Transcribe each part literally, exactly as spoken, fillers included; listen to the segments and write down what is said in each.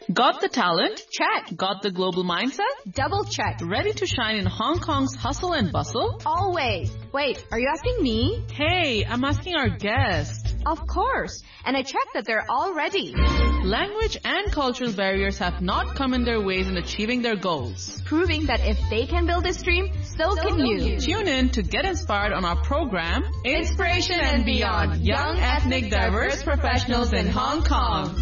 Got the talent? Check. Got the global mindset? Double check. Ready to shine in Hong Kong's hustle and bustle? Always. Wait, are you asking me? Hey, I'm asking our guest. Of course. And I checked that they're all ready. Language and cultural barriers have not come in their ways in achieving their goals. Proving that if they can build this dream, so, so can you. you. Tune in to get inspired on our program, Inspiration and Beyond, Young Ethnic Diverse Professionals in Hong Kong.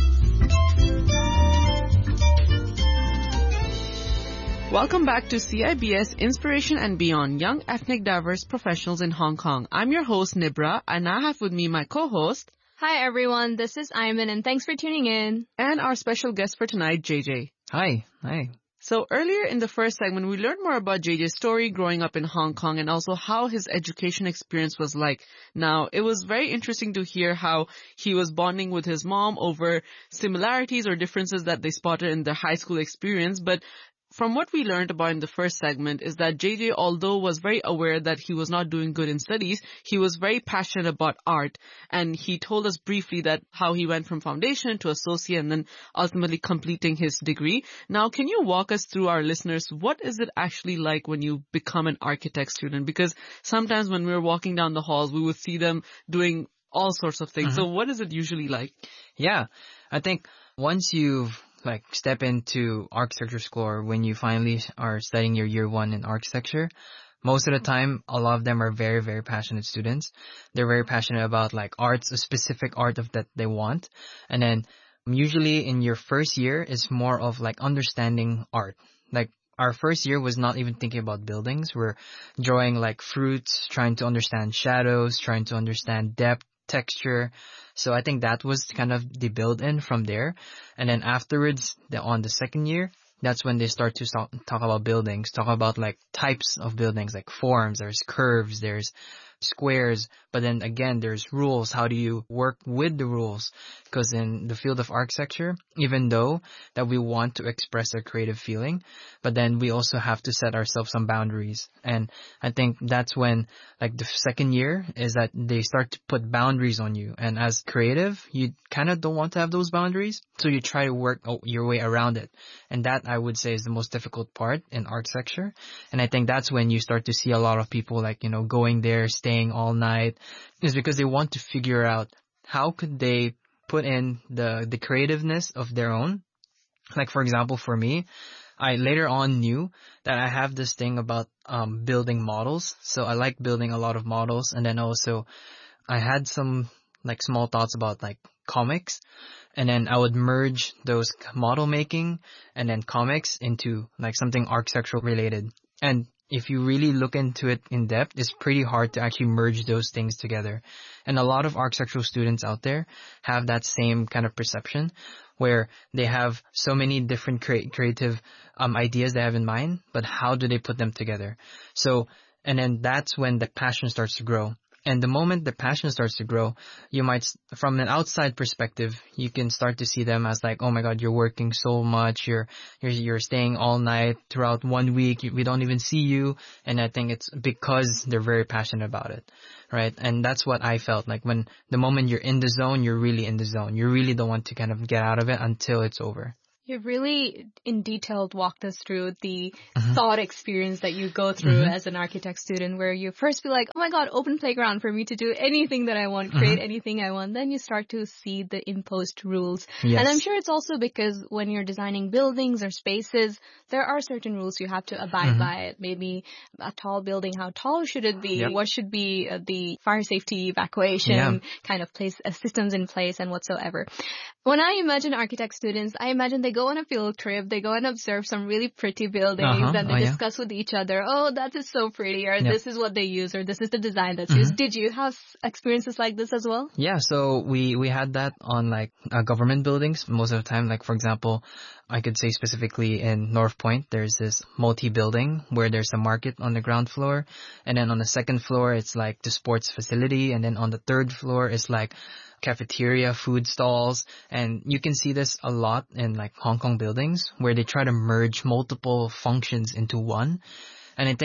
Welcome back to C I B S Inspiration and Beyond, Young Ethnic Diverse Professionals in Hong Kong. I'm your host, Nibra, and I have with me my co-host. Hi everyone, this is Ayman, and thanks for tuning in. And our special guest for tonight, J J. Hi, hi. So earlier in the first segment, we learned more about J J's story growing up in Hong Kong and also how his education experience was like. Now, it was very interesting to hear how he was bonding with his mom over similarities or differences that they spotted in their high school experience, but from what we learned about in the first segment is that J J, although was very aware that he was not doing good in studies, he was very passionate about art. And he told us briefly that how he went from foundation to associate and then ultimately completing his degree. Now, can you walk us through, our listeners, what is it actually like when you become an architect student? Because sometimes when we were walking down the halls, we would see them doing all sorts of things. Mm-hmm. So what is it usually like? Yeah, I think once you've like step into architecture school, or when you finally are studying your year one in architecture, most of the time, a lot of them are very, very passionate students. They're very passionate about like arts, a specific art of that they want. And then usually in your first year, it's more of like understanding art. Like our first year was not even thinking about buildings. We're drawing like fruits, trying to understand shadows, trying to understand depth, texture. So I think that was kind of the build-in from there. And then afterwards, the, on the second year, that's when they start to talk, talk about buildings, talk about like types of buildings, like forms, there's curves, there's squares. But then again, there's rules. How do you work with the rules? Because in the field of architecture, even though that we want to express our creative feeling, but then we also have to set ourselves some boundaries. And I think that's when like the second year is that they start to put boundaries on you. And as creative, you kind of don't want to have those boundaries. So you try to work your way around it. And that I would say is the most difficult part in architecture. And I think that's when you start to see a lot of people like, you know, going there, staying all night, is because they want to figure out how could they put in the, the creativeness of their own. Like, for example, for me, I later on knew that I have this thing about um, building models. So I like building a lot of models. And then also I had some like small thoughts about like comics. And then I would merge those model making and then comics into like something architectural related. And if you really look into it in depth, it's pretty hard to actually merge those things together. And a lot of architectural students out there have that same kind of perception where they have so many different cre- creative um, ideas they have in mind, but how do they put them together? So, and then that's when the passion starts to grow. And the moment the passion starts to grow, you might, from an outside perspective, you can start to see them as like, oh my God, you're working so much. You're, you're, you're staying all night throughout one week. We don't even see you. And I think it's because they're very passionate about it. Right. And that's what I felt like when the moment you're in the zone, you're really in the zone. You really don't want to kind of get out of it until it's over. You've really in detail walked us through the Mm-hmm. thought experience that you go through Mm-hmm. as an architect student, where you first be like, oh my God, open playground for me to do anything that I want, create Mm-hmm. anything I want. Then you start to see the imposed rules. Yes. And I'm sure it's also because when you're designing buildings or spaces, there are certain rules you have to abide Mm-hmm. by. It. Maybe a tall building, how tall should it be? Yep. What should be uh, the fire safety evacuation Yeah. kind of place, uh, systems in place and whatsoever. When I imagine architect students, I imagine they go on a field trip, they go and observe some really pretty buildings, Uh-huh. and they Oh, yeah. discuss with each other, oh, that is so pretty, or Yeah. this is what they use, or this is the design that's Mm-hmm. used. Did you have experiences like this as well? Yeah, so we, we had that on like uh, government buildings most of the time. Like, for example, I could say specifically in North Point, there's this multi-building where there's a market on the ground floor. And then on the second floor, it's like the sports facility. And then on the third floor, it's like cafeteria, food stalls. And you can see this a lot in like Hong Kong buildings where they try to merge multiple functions into one. And I think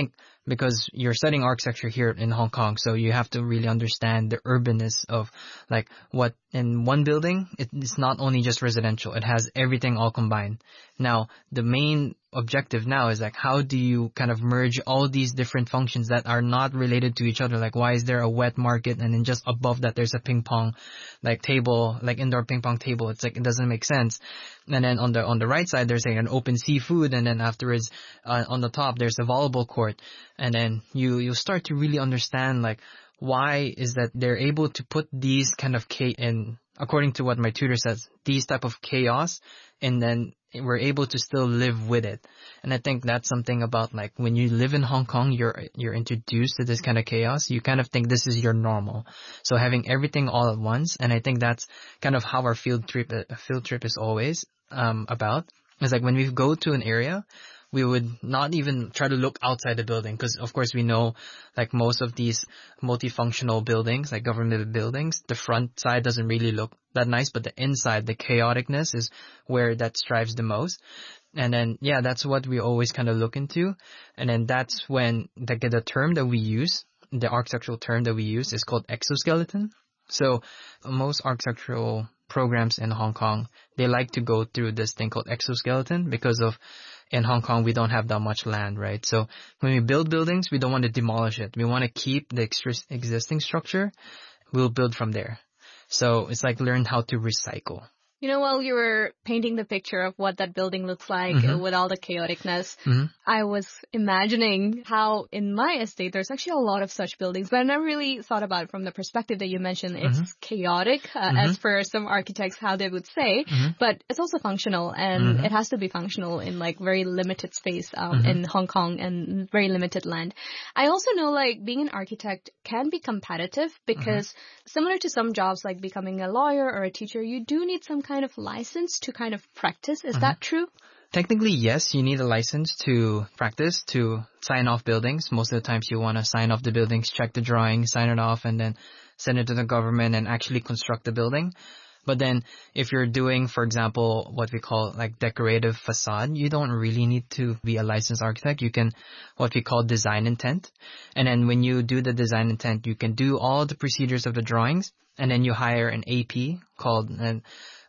because you're studying architecture here in Hong Kong, so you have to really understand the urbanness of like what in one building, it, it's not only just residential, it has everything all combined. Now, the main objective now is like, how do you kind of merge all these different functions that are not related to each other? Like, why is there a wet market and then just above that there's a ping pong like table, like indoor ping pong table? It's like, it doesn't make sense. And then on the on the right side there's like an open seafood, and then afterwards uh, on the top there's a volleyball court. And then you you start to really understand like, why is that they're able to put these kind of cha- in, according to what my tutor says, these type of chaos, and then we're able to still live with it. And I think that's something about like when you live in Hong Kong, you're you're introduced to this kind of chaos. You kind of think this is your normal. So having everything all at once, and I think that's kind of how our field trip a field trip is always um about. It's like when we go to an area, we would not even try to look outside the building, because of course we know like most of these multifunctional buildings, like government buildings, the front side doesn't really look that nice, but the inside, the chaoticness is where that strives the most. And then, yeah, that's what we always kind of look into. And then that's when the, the term that we use, the architectural term that we use is called exoskeleton. So most architectural programs in Hong Kong, they like to go through this thing called exoskeleton because of in Hong Kong, we don't have that much land, right? So when we build buildings, we don't want to demolish it. We want to keep the ex- existing structure. We'll build from there. So it's like learn how to recycle. You know, while you were painting the picture of what that building looks like mm-hmm. with all the chaoticness, mm-hmm. I was imagining how in my estate there's actually a lot of such buildings, but I never really thought about it from the perspective that you mentioned. It's mm-hmm. chaotic, uh, mm-hmm. as per some architects, how they would say, mm-hmm. but it's also functional, and mm-hmm. it has to be functional in like very limited space um, mm-hmm. in Hong Kong and very limited land. I also know like being an architect can be competitive because mm-hmm. similar to some jobs like becoming a lawyer or a teacher, you do need some kind of license to kind of practice. Is mm-hmm. that true? Technically, yes, you need a license to practice, to sign off buildings. Most of the times you want to sign off the buildings, check the drawing, sign it off, and then send it to the government and actually construct the building. But then if you're doing, for example, what we call like decorative facade, you don't really need to be a licensed architect. You can what we call design intent. And then when you do the design intent, you can do all the procedures of the drawings, and then you hire an A P called an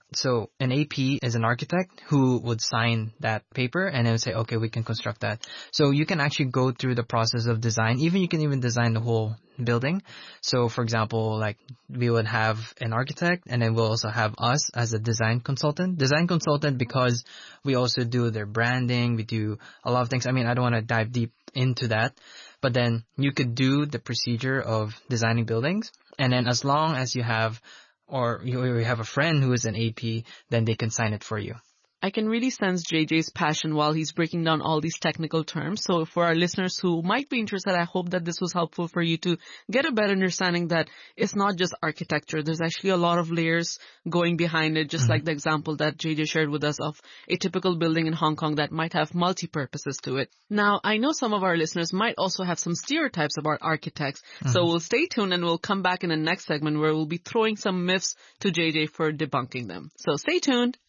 So an A P is an architect who would sign that paper and then say, okay, we can construct that. So you can actually go through the process of design. Even you can even design the whole building. So for example, like we would have an architect, and then we'll also have us as a design consultant. Design consultant because we also do their branding. We do a lot of things. I mean, I don't want to dive deep into that, but then you could do the procedure of designing buildings. And then as long as you have or you have a friend who is an A P, then they can sign it for you. I can really sense J J's passion while he's breaking down all these technical terms. So for our listeners who might be interested, I hope that this was helpful for you to get a better understanding that it's not just architecture. There's actually a lot of layers going behind it, just mm-hmm. like the example that J J shared with us of a typical building in Hong Kong that might have multi-purposes to it. Now, I know some of our listeners might also have some stereotypes about architects. Mm-hmm. So we'll stay tuned and we'll come back in the next segment where we'll be throwing some myths to J J for debunking them. So stay tuned.